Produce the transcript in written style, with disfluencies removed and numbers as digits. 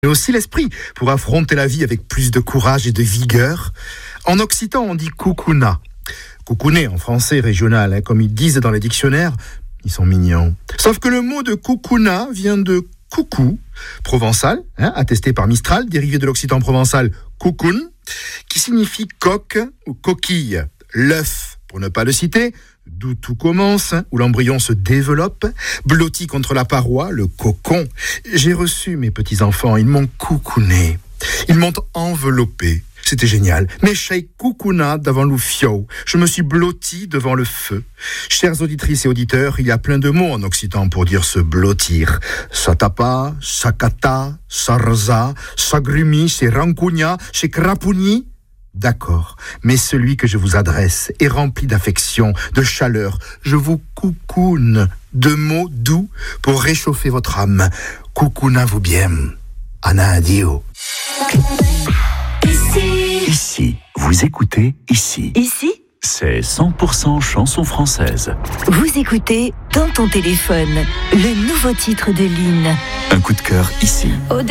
mais aussi l'esprit pour affronter la vie avec plus de courage et de vigueur. En occitan, on dit coucouna. Coucouner en français régional, comme ils disent dans les dictionnaires, ils sont mignons. Sauf que le mot de coucouna vient de coucou, provençal, attesté par Mistral, dérivé de l'occitan provençal coucoun, qui signifie coque ou coquille, l'œuf, pour ne pas le citer, d'où tout commence, où l'embryon se développe, blotti contre la paroi, le cocon. J'ai reçu mes petits-enfants, ils m'ont coucouné, ils m'ont enveloppé. C'était génial. Mais chez coucouna devant le fio, je me suis blotti devant le feu. Chères auditrices et auditeurs, il y a plein de mots en occitan pour dire se blottir. Satapa, sakata, sarza, sagrumi, c'est rancugna, c'est crapouni. D'accord, mais celui que je vous adresse est rempli d'affection, de chaleur. Je vous coucoune de mots doux pour réchauffer votre âme. Coucouna-vous bien. Ana adio. Ici, vous écoutez Ici. Ici, C'est 100% chanson française. vous écoutez Dans ton téléphone, le nouveau titre de Lynn. Un coup de cœur ici. Au